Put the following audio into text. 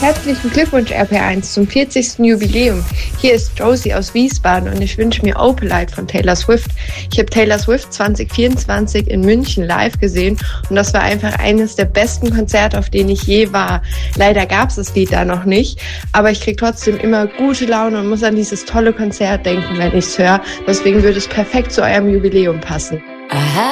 Herzlichen Glückwunsch RP1 zum 40. Jubiläum. Hier ist Josie aus Wiesbaden und ich wünsche mir Opalite von Taylor Swift. Ich habe Taylor Swift 2024 in München live gesehen und das war einfach eines der besten Konzerte, auf denen ich je war. Leider gab es das Lied da noch nicht, aber ich kriege trotzdem immer gute Laune und muss an dieses tolle Konzert denken, wenn ich es höre. Deswegen würde es perfekt zu eurem Jubiläum passen.